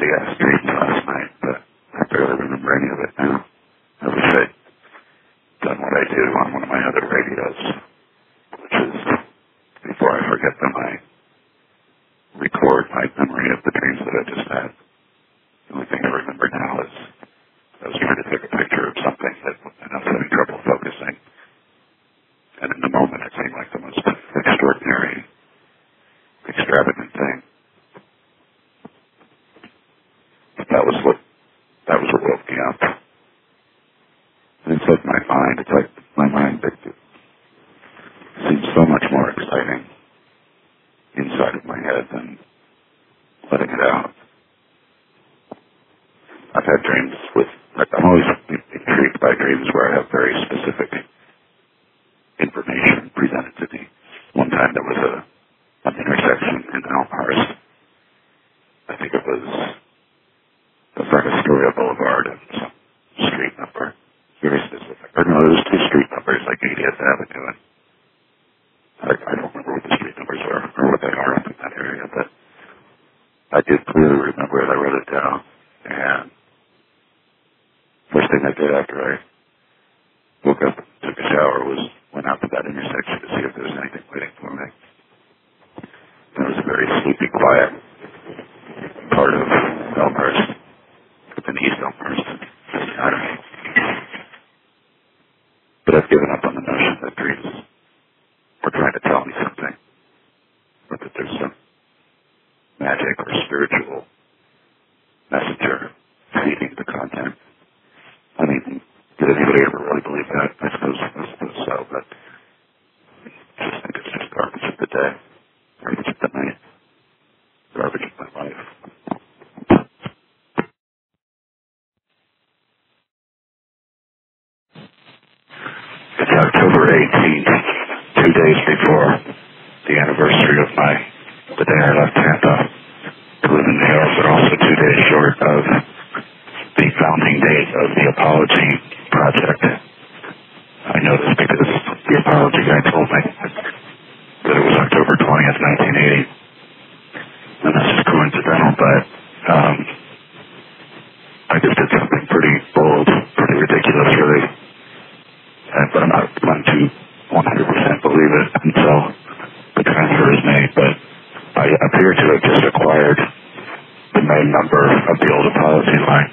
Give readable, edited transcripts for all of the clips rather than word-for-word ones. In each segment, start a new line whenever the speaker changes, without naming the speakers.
crazy-ass dreams last night, but I barely remember any of it now. I wish I'd done what I do on one of my other radios, which is, before I forget them, I record my memory of the dreams that I just had. The only thing I remember now is I was trying to take a picture of something and I was having trouble focusing. And in the moment, it seemed like the most extraordinary, extravagant thing. But that was what woke me up. And it's like my mind seems so much more exciting inside of my head than letting it out. I've had dreams I'm always intrigued by dreams where I have very specific information presented to me. One time there was an intersection in Elmhurst. I think it was the front of Astoria Boulevard and some street number. Very specific. Or no, there was two street numbers, like 80th Avenue, and I don't remember what the street numbers were or what they are up in that area, but I did clearly remember it. I wrote it down, and first thing I did after I woke up and took a shower was went out to that intersection to see if there was anything waiting for me. It was a very sleepy, quiet part of Elmhurst. It's in East Elmhurst. I don't know. But I've given up on the notion that dreams were trying to tell me something, or that there's some magic or spiritual messenger feeding the content. I mean, did anybody ever really believe that? I suppose so, but I just think it's just garbage of the day, garbage of the night, garbage of my life. It's October 18th, 2 days before the anniversary of the day I left Tampa to live in New York, but also 2 days short of the founding date of the Apology Project. I know this because the Apology guy told me that it was October 20th, 1980. And that's just coincidental, but I just did something pretty bold, pretty ridiculous, really. But I'm not going to 100% believe it until the transfer is made. But I appear to have just acquired the main number of the old Apology line.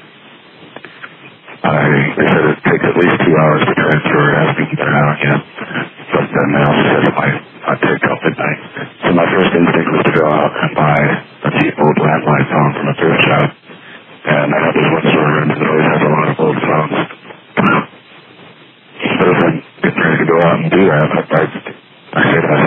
They said it takes at least 2 hours to transfer. It hasn't even been out yet. But then they also said it might take till midnight. So my first instinct was to go out and buy a cheap old landline phone from a thrift shop. And I know there's one store that always has a lot of old phones. But as I'm getting ready to go out and do that, I say to